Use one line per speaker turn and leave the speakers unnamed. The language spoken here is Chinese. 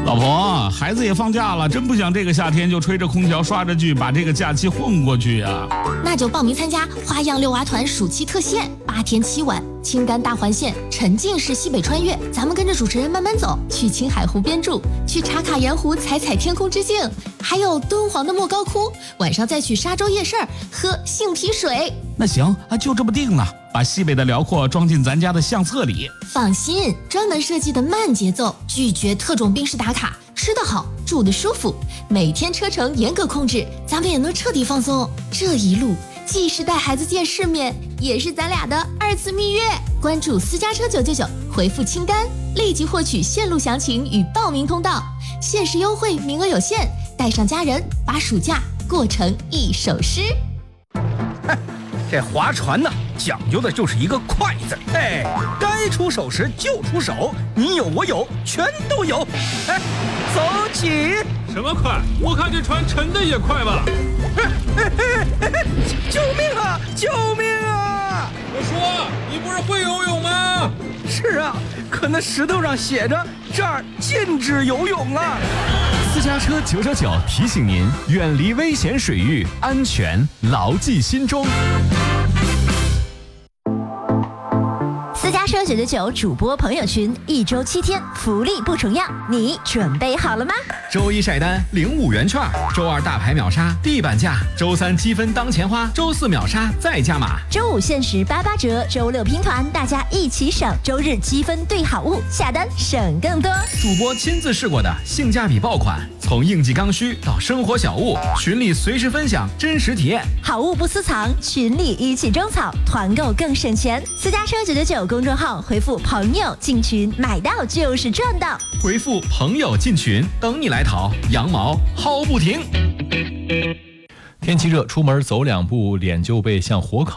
老婆，孩子也放假了，真不想这个夏天就吹着空调刷着剧，把这个假期混过去啊。
那就报名参加花样遛娃团暑期特线，8天7晚，青甘大环线，沉浸式西北穿越，咱们跟着主持人慢慢走，去青海湖边住，去茶卡盐湖踩踩天空之境，还有敦煌的莫高窟，晚上再去沙洲夜市喝杏皮水。
那行啊，就这么定了，把西北的辽阔装进咱家的相册里。
放心，专门设计的慢节奏，拒绝特种兵式打卡，吃得好，住得舒服，每天车程严格控制，咱们也能彻底放松。这一路既是带孩子见世面，也是咱俩的2次蜜月。关注私家车999，回复清单，立即获取线路详情与报名通道，限时优惠，名额有限，带上家人，把暑假过成一首诗。
这划船呢，讲究的就是一个快字，哎，该出手时就出手，你有我有，全都有。哎，走起！
什么快？我看这船沉的也快吧。
救命啊！救命啊！
我说，你不是会游泳吗？
是啊，可那石头上写着这儿禁止游泳啊。
私家车999提醒您，远离危险水域，安全牢记心中。
私家车999主播朋友群，1周7天，福利不重样，你准备好了吗？
周1晒单领5元券，周2大牌秒杀地板价，周3积分当钱花，周4秒杀再加码，
周5限时88折，周6拼团，大家一起省，周日积分兑好物，下单省更多。
主播亲自试过的性价比爆款，从应季刚需到生活小物，群里随时分享真实体验，
好物不私藏，群里一起种草，团购更省钱。私家车999公众号回复朋友进群，买到就是赚到，
回复朋友进群，等你来淘，羊毛薅不停。
天气热，出门走2步脸就被像火烤